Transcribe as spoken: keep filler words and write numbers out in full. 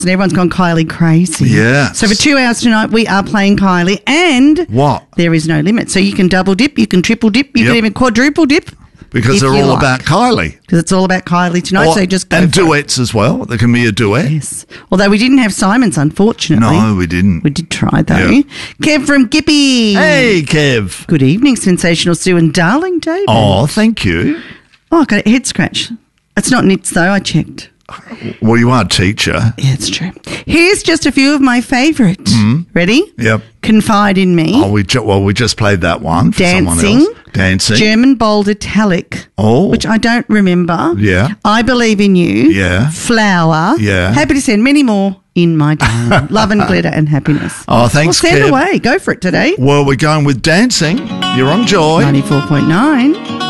and everyone's gone Kylie crazy. Yes. So for two hours tonight, we are playing Kylie, and What? there is no limit. So you can double dip, you can triple dip, you Yep. can even quadruple dip. Because if they're you all like. about Kylie. Because it's all about Kylie tonight, Or- so just go and for it. duets as well. There can be a duet. Yes. Although we didn't have Simon's, unfortunately. No, we didn't. We did try, though. Yeah. Kev from Gippy. Hey, Kev. Good evening, Sensational Sue and darling David. Oh, thank you. Oh, I got a head scratch. It's not nits, though. I checked. Well, you are a teacher. Yeah, it's true. Here's just a few of my favourite. Ready? Yep. Confide in Me. Oh, we ju- well, we just played that one for someone Dancing. else. Dancing. German Bold Italic. Oh. Which I don't remember. Yeah. I Believe in You. Yeah. Flower. Yeah. Happy to send many more in my time. Love and glitter and happiness. Oh, thanks, Well, send Kev. away. Go for it today. Well, we're going with dancing. You're on Joy. ninety-four point nine.